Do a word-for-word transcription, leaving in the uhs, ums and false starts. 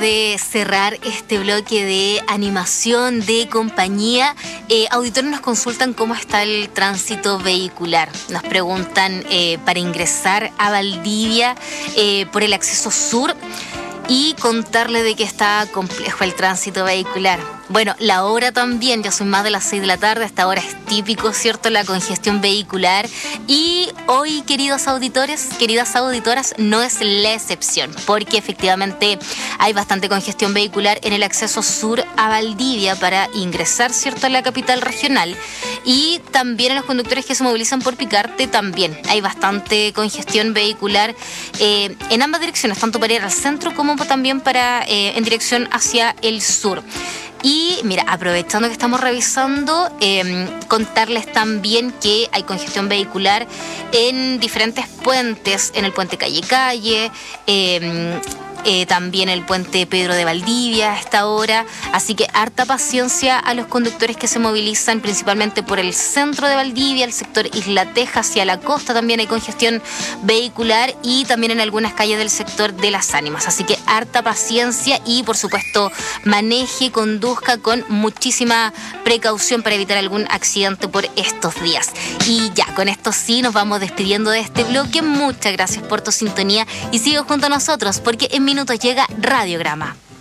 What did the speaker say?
de cerrar este bloque de animación de compañía, eh, auditores nos consultan cómo está el tránsito vehicular. Nos preguntan eh, para ingresar a Valdivia eh, por el acceso sur y contarle de que está complejo el tránsito vehicular. Bueno, la hora también, ya son más de las seis de la tarde, hasta ahora es típico, ¿cierto?, la congestión vehicular. Y hoy, queridos auditores, queridas auditoras, no es la excepción, porque efectivamente hay bastante congestión vehicular en el acceso sur a Valdivia para ingresar, ¿cierto?, a la capital regional. Y también en los conductores que se movilizan por Picarte también hay bastante congestión vehicular eh, en ambas direcciones, tanto para ir al centro como también para eh, en dirección hacia el sur. Y mira, aprovechando que estamos revisando, eh, contarles también que hay congestión vehicular en diferentes puentes, en el puente Calle Calle, eh, Eh, también el puente Pedro de Valdivia a esta hora, así que harta paciencia a los conductores que se movilizan principalmente por el centro de Valdivia, el sector Isla Teja hacia la costa también hay congestión vehicular y también en algunas calles del sector de Las Ánimas, así que harta paciencia y por supuesto maneje, conduzca con muchísima precaución para evitar algún accidente por estos días. Y ya, con esto sí nos vamos despidiendo de este bloque. Muchas gracias por tu sintonía y sigue junto a nosotros porque en minutos llega Radiograma.